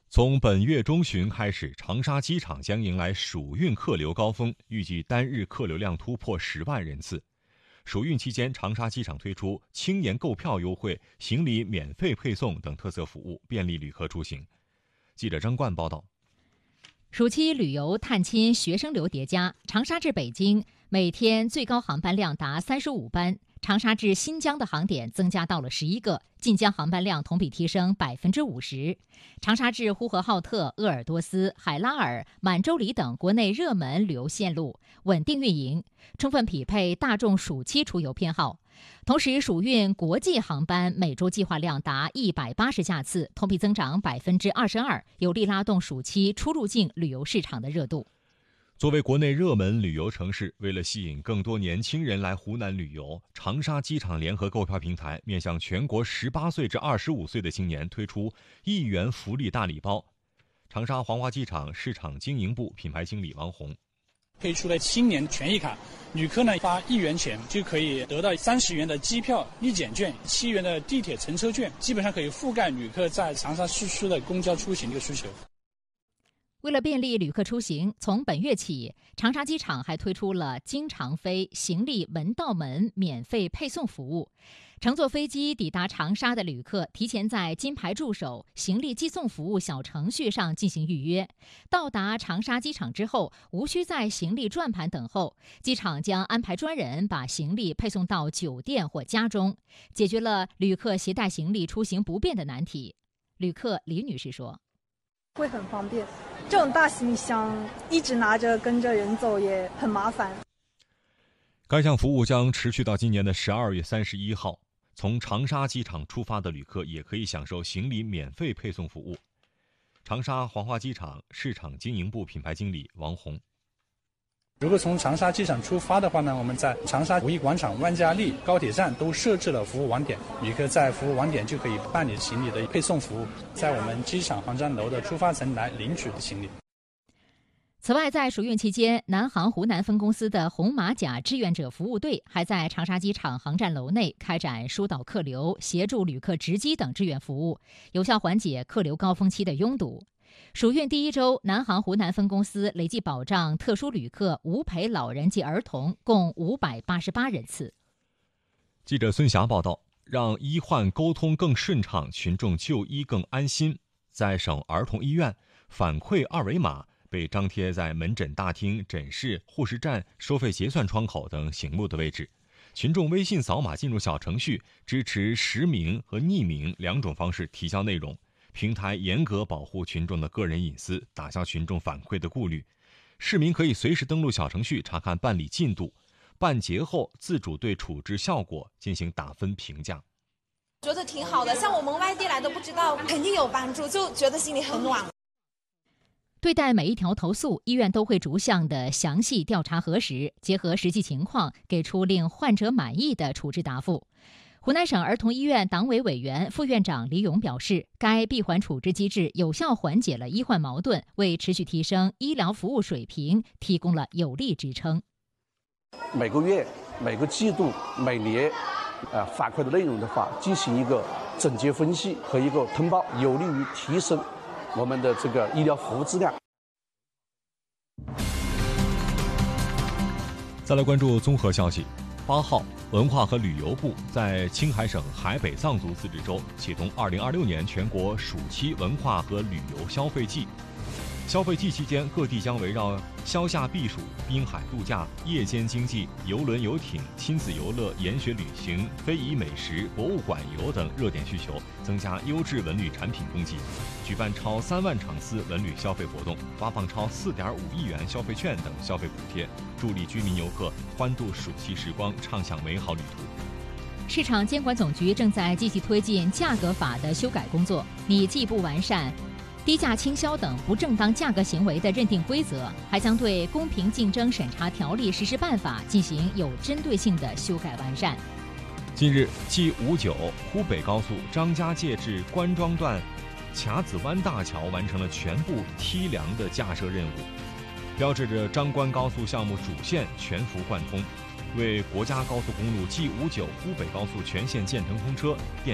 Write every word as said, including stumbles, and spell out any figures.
从本月中旬开始，长沙机场将迎来暑运客流高峰，预计单日客流量突破十万人次。暑运期间，长沙机场推出青年购票优惠、行李免费配送等特色服务，便利旅客出行。记者张冠报道。 暑期旅游、探亲、学生流叠加，长沙至北京每天最高航班量达三十五班。长沙至新疆的航点增加到了十一个，晋江航班量同比提升百分之五十。长沙至呼和浩特、鄂尔多斯、海拉尔、满洲里等国内热门旅游线路稳定运营，充分匹配大众暑期出游偏好。同时，暑运国际航班每周计划量达一百八十架次，同比增长百分之二十二，有力拉动暑期出入境旅游市场的热度。 作为国内热门旅游城市，为了吸引更多年轻人来湖南旅游，长沙机场联合购票平台面向全国十八岁至二十五岁的青年推出一元福利大礼包。长沙黄花机场市场经营部品牌经理王红： 推出了青年权益卡，旅客呢发一元钱就可以得到三十元的机票立减券、七元的地铁乘车券，基本上可以覆盖旅客在长沙市区的公交出行这个需求。 为了便利旅客出行，从本月起，长沙机场还推出了经常飞行李门到门免费配送服务。乘坐飞机抵达长沙的旅客，提前在金牌助手行李寄送服务小程序上进行预约。到达长沙机场之后，无需在行李转盘等候，机场将安排专人把行李配送到酒店或家中，解决了旅客携带行李出行不便的难题。旅客李女士说：“ 会很方便，这种大行李箱一直拿着跟着人走也很麻烦。” 该项服务将持续到今年的十二月三十一号。从长沙机场出发的旅客也可以享受行李免费配送服务。长沙黄花机场市场经营部品牌经理王红： 如果从长沙机场出发的话呢，我们在长沙五一广场、万家丽高铁站都设置了服务网点，旅客在服务网点就可以办理行李的配送服务，在我们机场航站楼的出发层来领取行李。 此外，在暑运期间，南航湖南分公司的红马甲志愿者服务队还在长沙机场航站楼内开展疏导客流、协助旅客值机等志愿服务，有效缓解客流高峰期的拥堵。暑运第一周，南航湖南分公司累计保障特殊旅客无陪老人及儿童共五百八十八人次。 记者孙霞报道，让医患沟通更顺畅，群众就医更安心。在省儿童医院，反馈二维码被张贴在门诊大厅、诊室、护士站、收费结算窗口等醒目的位置。群众微信扫码进入小程序，支持实名和匿名两种方式提交内容。平台严格保护群众的个人隐私，打消群众反馈的顾虑。市民可以随时登录小程序查看办理进度，办结后自主对处置效果进行打分评价。 觉得挺好的，像我们外地来都不知道，肯定有帮助，就觉得心里很暖。 对待每一条投诉，医院都会逐项的详细调查核实，结合实际情况，给出令患者满意的处置答复。湖南省儿童医院党委委员、副院长李勇表示，该闭环处置机制有效缓解了医患矛盾，为持续提升医疗服务水平提供了有力支撑。 每个月、每个季度、每年，呃，反馈的内容的话，进行一个整洁分析和一个通报，有利于提升我们的这个医疗服务质量。 再来关注综合消息。八号，文化和旅游部在青海省海北藏族自治州启动二零二六年全国暑期文化和旅游消费季。消费季期间，各地将围绕消夏避暑、滨海度假、夜间经济、邮轮游艇、亲子游乐、研学旅行、非遗美食、博物馆游等热点需求，增加优质文旅产品供给，举办超三万场次文旅消费活动，发放超四点五亿元消费券等消费补贴，助力居民游客欢度暑期时光，畅享美好旅途。 市场监管总局正在积极推进价格法的修改工作，拟进一步完善低价倾销等不正当价格行为的认定规则，还将对公平竞争审查条例实施办法进行有针对性的修改完善。 近日 G 五九湖北高速张家界至关庄段卡子湾大桥完成了全部梯梁的架设任务，标志着张关高速项目主线全幅贯通，为国家高速公路 G 五九湖北高速全线建成通车奠